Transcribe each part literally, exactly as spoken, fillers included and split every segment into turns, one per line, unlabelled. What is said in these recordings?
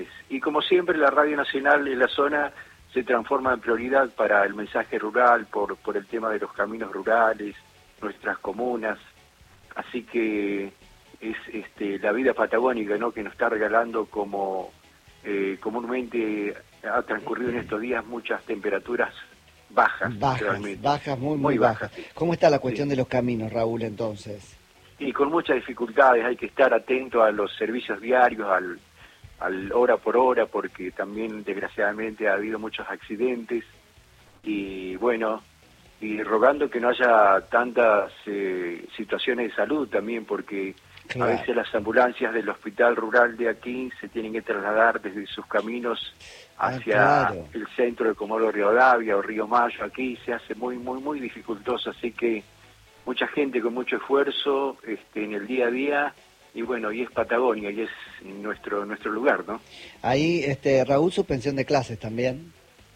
Y como siempre, la Radio Nacional de la zona se transforma en prioridad para el mensaje rural, por, por el tema de los caminos rurales, nuestras comunas. Así que es este, la vida patagónica, ¿no?, que nos está regalando, como eh, comúnmente ha transcurrido en estos días, muchas temperaturas bajas.
Bajas,
realmente.
bajas, muy, muy,
muy
bajas.
bajas. Sí.
¿Cómo está la cuestión
Sí.
de los caminos, Raúl, entonces?
Y con muchas dificultades, hay que estar atento a los servicios diarios, al, al hora por hora, porque también desgraciadamente ha habido muchos accidentes, y bueno, y rogando que no haya tantas eh, situaciones de salud también, porque claro, a veces las ambulancias del hospital rural de aquí se tienen que trasladar desde sus caminos hacia
ah, claro.
el centro de Comodoro Rivadavia o Río Mayo. Aquí se hace muy, muy, muy dificultoso, así que mucha gente con mucho esfuerzo este, en el día a día, y bueno, y es Patagonia, y es nuestro nuestro lugar, ¿no?
Ahí, este, Raúl, suspensión de clases también.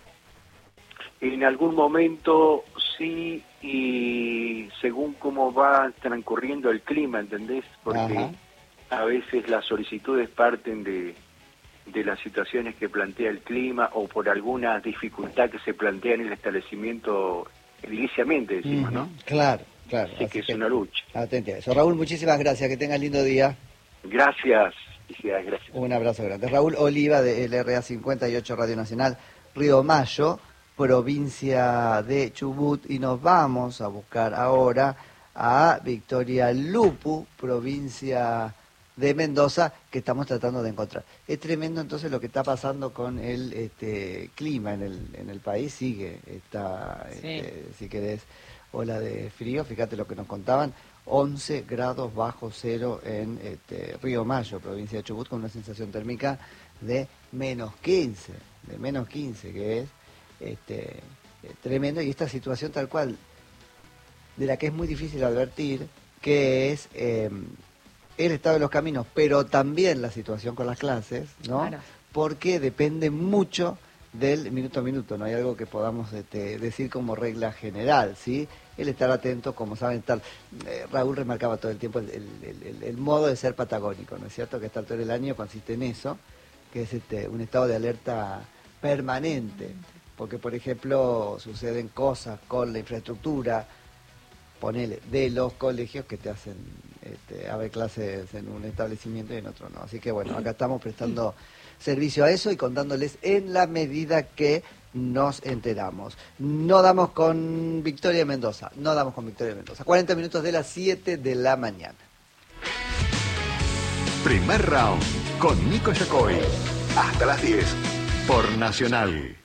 En algún momento sí, y según cómo va transcurriendo el clima, ¿entendés? Porque
Ajá.
a veces las solicitudes parten de, de las situaciones que plantea el clima, o por alguna dificultad que se plantea en el establecimiento ediliciamente, decimos,
Uh-huh.
¿no?
Claro, claro.
Así, Así que es una lucha.
Atente a eso. Raúl, muchísimas gracias, que tengas lindo día.
Gracias, felicidades, gracias.
Un abrazo grande. Raúl Oliva, de L R A cincuenta y ocho Radio Nacional, Río Mayo, provincia de Chubut, y nos vamos a buscar ahora a Victoria Lupu, provincia de Mendoza, que estamos tratando de encontrar. Es tremendo entonces lo que está pasando con el este, clima en el, en el país. Sigue, está, sí. este, si querés, ola de frío, fíjate lo que nos contaban, once grados bajo cero en este, Río Mayo, provincia de Chubut, con una sensación térmica de menos quince, de menos quince, que es este, tremendo, y esta situación tal cual, de la que es muy difícil advertir, que es eh, el estado de los caminos, pero también la situación con las clases, ¿no? Claro. Porque depende mucho del minuto a minuto, no hay algo que podamos este, decir como regla general, ¿sí? El estar atento, como saben, tal. Eh, Raúl remarcaba todo el tiempo el, el, el, el modo de ser patagónico, ¿no es cierto? Que a esta altura del año consiste en eso, que es este, un estado de alerta permanente, porque, por ejemplo, suceden cosas con la infraestructura, ponele, de los colegios que te hacen este, haber clases en un establecimiento y en otro no. Así que bueno, acá estamos prestando servicio a eso y contándoles en la medida que nos enteramos. No damos con Victoria Mendoza, no damos con Victoria Mendoza. cuarenta minutos de las siete de la mañana.
Primer round con Nico Yacoy. Hasta las diez por Nacional.